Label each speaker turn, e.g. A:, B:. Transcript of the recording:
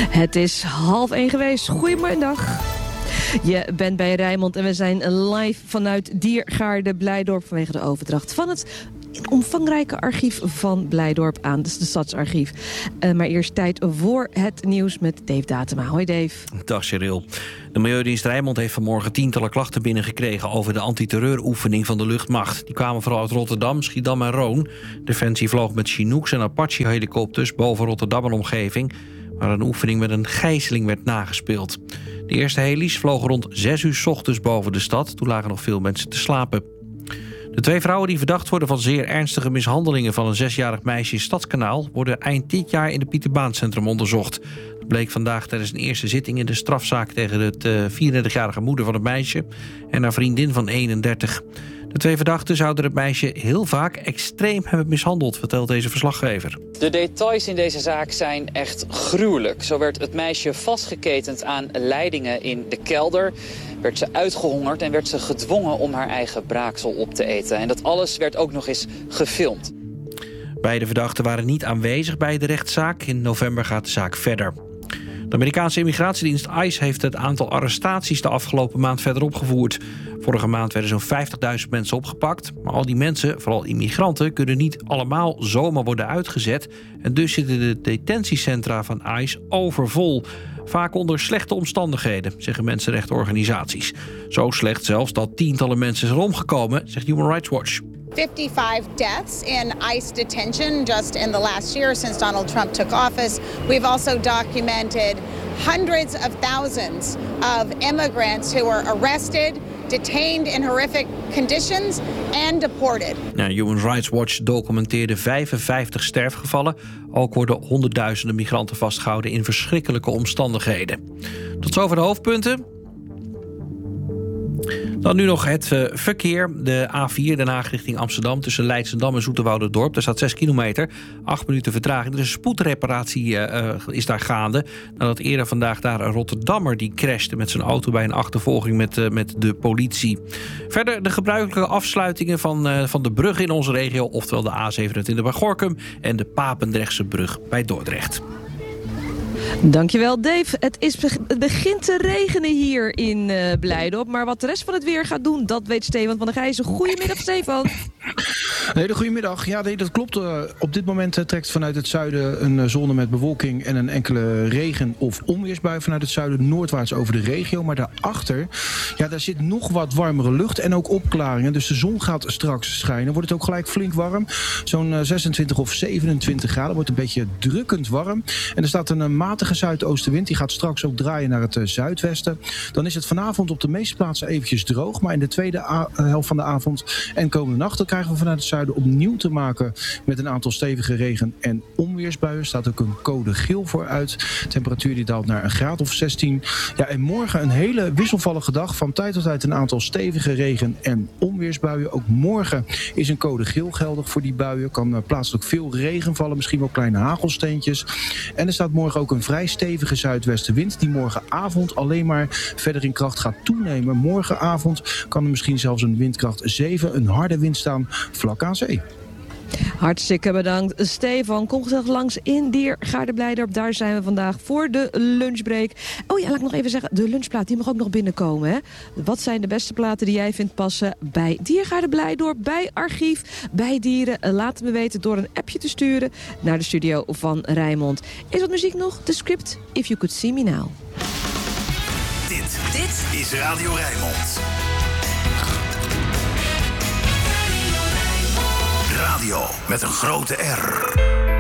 A: Het is 12:30 geweest. Goedemiddag. Je bent bij Rijnmond en we zijn live vanuit Diergaarde Blijdorp vanwege de overdracht van het omvangrijke archief van Blijdorp aan. Dat is de Stadsarchief. Maar eerst tijd voor het nieuws met Dave Datema. Hoi Dave.
B: Dag Cheryl. De Milieudienst Rijnmond heeft vanmorgen tientallen klachten binnengekregen over de antiterreuroefening van de luchtmacht. Die kwamen vooral uit Rotterdam, Schiedam en Roon. Defensie vloog met Chinooks en Apache-helikopters boven Rotterdam en omgeving, waar een oefening met een gijzeling werd nagespeeld. De eerste heli's vlogen rond 6 uur 's ochtends boven de stad. Toen lagen nog veel mensen te slapen. De 2 vrouwen die verdacht worden van zeer ernstige mishandelingen van een 6-jarig meisje in Stadskanaal worden eind dit jaar in het Pieterbaancentrum onderzocht. Dat bleek vandaag tijdens een eerste zitting in de strafzaak tegen de 34-jarige moeder van het meisje en haar vriendin van 31. De 2 verdachten zouden het meisje heel vaak extreem hebben mishandeld, vertelt deze verslaggever.
C: De details in deze zaak zijn echt gruwelijk. Zo werd het meisje vastgeketend aan leidingen in de kelder, werd ze uitgehongerd en werd ze gedwongen om haar eigen braaksel op te eten. En dat alles werd ook nog eens gefilmd.
B: Beide verdachten waren niet aanwezig bij de rechtszaak. In november gaat de zaak verder. De Amerikaanse immigratiedienst ICE heeft het aantal arrestaties de afgelopen maand verder opgevoerd. Vorige maand werden zo'n 50.000 mensen opgepakt. Maar al die mensen, vooral immigranten, kunnen niet allemaal zomaar worden uitgezet. En dus zitten de detentiecentra van ICE overvol. Vaak onder slechte omstandigheden, zeggen mensenrechtenorganisaties. Zo slecht zelfs dat tientallen mensen zijn omgekomen, zegt Human Rights Watch.
D: 55 deaths in ICE detention just in the last year since Donald Trump took office. We've also documented hundreds of thousands of immigrants who were arrested, detained in horrific conditions and deported.
B: Human Rights Watch documenteerde 55 sterfgevallen. Ook worden honderdduizenden migranten vastgehouden in verschrikkelijke omstandigheden. Tot zover de hoofdpunten. Dan nu nog het verkeer. De A4 Den Haag richting Amsterdam tussen Leidschendam en Zoeterwouderdorp. Daar staat 6 kilometer, 8 minuten vertraging. Dus een spoedreparatie is daar gaande. Nadat eerder vandaag daar een Rotterdammer die crashte met zijn auto bij een achtervolging met de politie. Verder de gebruikelijke afsluitingen van de brug in onze regio. Oftewel de A27 bij Gorinchem en de Papendrechtse brug bij Dordrecht.
A: Dankjewel Dave. Het begint te regenen hier in Blijdorp. Maar wat de rest van het weer gaat doen, dat weet Stefan van der Gijzen. Goedemiddag Stefan.
E: Hele goedemiddag. Ja, dat klopt. Op dit moment trekt vanuit het zuiden een zone met bewolking en een enkele regen- of onweersbui vanuit het zuiden noordwaarts over de regio. Maar daarachter, daar zit nog wat warmere lucht en ook opklaringen. Dus de zon gaat straks schijnen. Wordt het ook gelijk flink warm. Zo'n 26 of 27 graden. Wordt een beetje drukkend warm. En er staat een matige zuidoostenwind. Die gaat straks ook draaien naar het zuidwesten. Dan is het vanavond op de meeste plaatsen eventjes droog. Maar in de tweede helft van de avond en komende nacht dan krijgen we vanuit het zuiden opnieuw te maken met een aantal stevige regen- en onweersbuien. Er staat ook een code geel voor uit. Temperatuur die daalt naar een graad of 16. Ja, en morgen een hele wisselvallige dag. Van tijd tot tijd een aantal stevige regen- en onweersbuien. Ook morgen is een code geel geldig voor die buien. Kan plaatselijk veel regen vallen. Misschien wel kleine hagelsteentjes. En er staat morgen ook een vrij stevige zuidwestenwind die morgenavond alleen maar verder in kracht gaat toenemen. Morgenavond kan er misschien zelfs een windkracht 7, een harde wind staan vlak aan zee.
A: Hartstikke bedankt, Stefan. Kom gezellig langs in Diergaarde Blijdorp. Daar zijn we vandaag voor de lunchbreak. Oh ja, laat ik nog even zeggen, de lunchplaat die mag ook nog binnenkomen. Hè? Wat zijn de beste platen die jij vindt passen bij Diergaarde Blijdorp, bij Archief, bij Dieren? Laat me weten door een appje te sturen naar de studio van Rijnmond. Is wat muziek nog? The Script, If You Could See Me Now.
F: Dit is Radio Rijnmond. Radio met een grote R.